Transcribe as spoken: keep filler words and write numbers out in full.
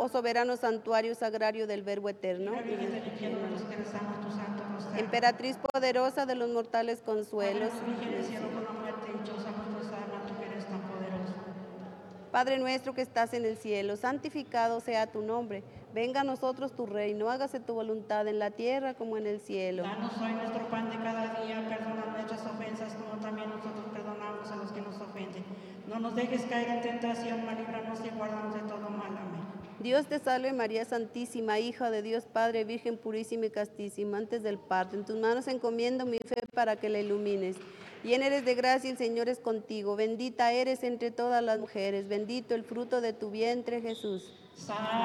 oh soberano santuario sagrario del Verbo eterno. La Virgen del infierno, los que rezamos tu santo rosario. Emperatriz poderosa de los mortales consuelos. Padre, Virgen del cielo con la muerte dichosa por tu alma, tú que eres tan poderoso. Padre nuestro que estás en el cielo, santificado sea tu nombre. Venga a nosotros tu reino, hágase tu voluntad en la tierra como en el cielo. Danos hoy nuestro pan de cada día, perdona nuestras ofensas como también nosotros perdonamos a los que nos ofenden. No nos dejes caer en tentación, mas líbranos y guárdanos de todo mal. Amén. Dios te salve María Santísima, hija de Dios Padre, Virgen purísima y castísima, antes del parto. En tus manos encomiendo mi fe para que la ilumines. Llena eres de gracia, el Señor es contigo. Bendita eres entre todas las mujeres, bendito el fruto de tu vientre, Jesús. Santa